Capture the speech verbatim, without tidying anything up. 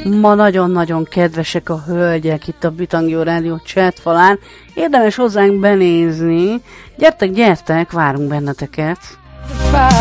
Ma nagyon-nagyon kedvesek a hölgyek itt a Bitangió Rádió chatfalán. Érdemes hozzánk benézni. Gyertek, gyertek, várunk benneteket.